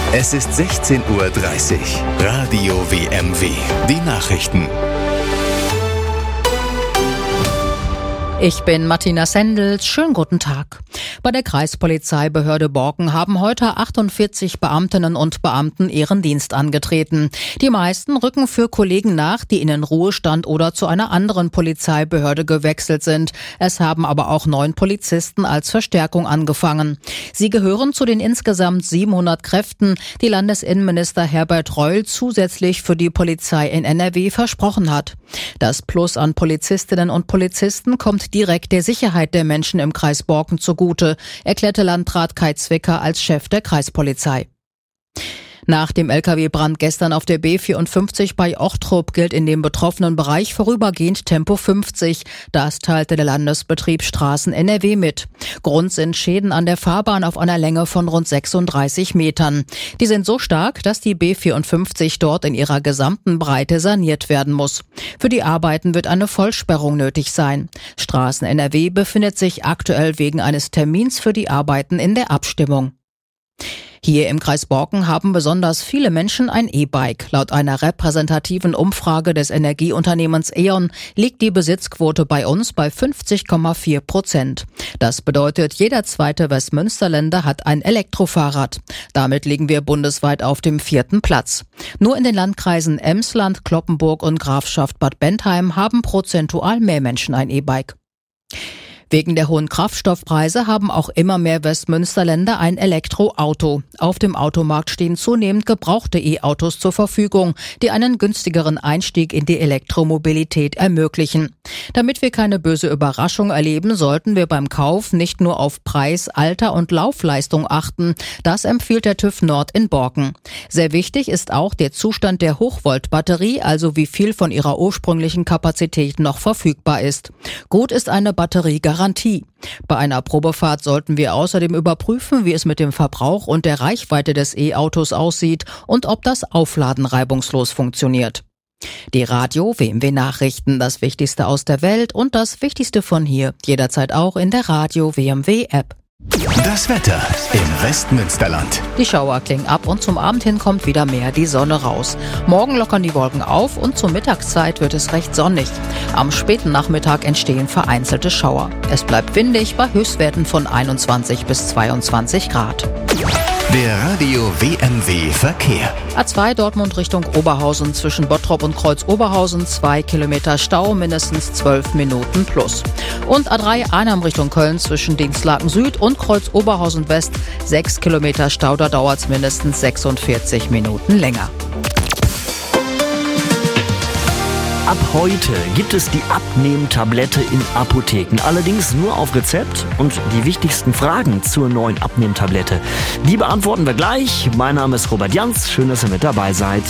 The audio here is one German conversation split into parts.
Es ist 16:30 Uhr. Radio WMW. Die Nachrichten. Ich bin Martina Sendels. Schönen guten Tag. Bei der Kreispolizeibehörde Borken haben heute 48 Beamtinnen und Beamten ihren Dienst angetreten. Die meisten rücken für Kollegen nach, die in den Ruhestand oder zu einer anderen Polizeibehörde gewechselt sind. Es haben aber auch 9 Polizisten als Verstärkung angefangen. Sie gehören zu den insgesamt 700 Kräften, die Landesinnenminister Herbert Reul zusätzlich für die Polizei in NRW versprochen hat. Das Plus an Polizistinnen und Polizisten kommt direkt der Sicherheit der Menschen im Kreis Borken zugute, erklärte Landrat Kai Zwicker als Chef der Kreispolizei. Nach dem Lkw-Brand gestern auf der B54 bei Ochtrup gilt in dem betroffenen Bereich vorübergehend Tempo 50. Das teilte der Landesbetrieb Straßen NRW mit. Grund sind Schäden an der Fahrbahn auf einer Länge von rund 36 Metern. Die sind so stark, dass die B54 dort in ihrer gesamten Breite saniert werden muss. Für die Arbeiten wird eine Vollsperrung nötig sein. Straßen NRW befindet sich aktuell wegen eines Termins für die Arbeiten in der Abstimmung. Hier im Kreis Borken haben besonders viele Menschen ein E-Bike. Laut einer repräsentativen Umfrage des Energieunternehmens E.ON liegt die Besitzquote bei uns bei 50,4%. Das bedeutet, jeder zweite Westmünsterländer hat ein Elektrofahrrad. Damit liegen wir bundesweit auf dem 4. Platz. Nur in den Landkreisen Emsland, Cloppenburg und Grafschaft Bad Bentheim haben prozentual mehr Menschen ein E-Bike. Wegen der hohen Kraftstoffpreise haben auch immer mehr Westmünsterländer ein Elektroauto. Auf dem Automarkt stehen zunehmend gebrauchte E-Autos zur Verfügung, die einen günstigeren Einstieg in die Elektromobilität ermöglichen. Damit wir keine böse Überraschung erleben, sollten wir beim Kauf nicht nur auf Preis, Alter und Laufleistung achten. Das empfiehlt der TÜV Nord in Borken. Sehr wichtig ist auch der Zustand der Hochvolt-Batterie, also wie viel von ihrer ursprünglichen Kapazität noch verfügbar ist. Gut ist eine Batteriegarantie. Bei einer Probefahrt sollten wir außerdem überprüfen, wie es mit dem Verbrauch und der Reichweite des E-Autos aussieht und ob das Aufladen reibungslos funktioniert. Die Radio WMW Nachrichten, das Wichtigste aus der Welt und das Wichtigste von hier, jederzeit auch in der Radio WMW App. Das Wetter im Westmünsterland. Die Schauer klingen ab und zum Abend hin kommt wieder mehr die Sonne raus. Morgen lockern die Wolken auf und zur Mittagszeit wird es recht sonnig. Am späten Nachmittag entstehen vereinzelte Schauer. Es bleibt windig bei Höchstwerten von 21 bis 22 Grad. Der Radio WMW Verkehr. A2 Dortmund Richtung Oberhausen zwischen Bottrop und Kreuz Oberhausen 2 Kilometer Stau, mindestens 12 Minuten plus. Und A3 Arnhem Richtung Köln zwischen Dinslaken Süd und Kreuz Oberhausen West 6 Kilometer Stau, da dauert es mindestens 46 Minuten länger. Ab heute gibt es die Abnehmtablette in Apotheken. Allerdings nur auf Rezept. Und die wichtigsten Fragen zur neuen Abnehmtablette, die beantworten wir gleich. Mein Name ist Robert Jans. Schön, dass ihr mit dabei seid.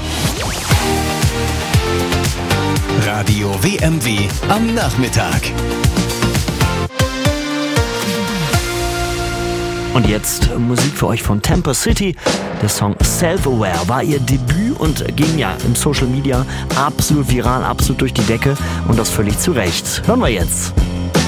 Radio WMW am Nachmittag. Und jetzt Musik für euch von Tampa City. Der Song Self-Aware war ihr Debüt und ging ja im Social Media absolut viral, absolut durch die Decke. Und das völlig zu Recht. Hören wir jetzt.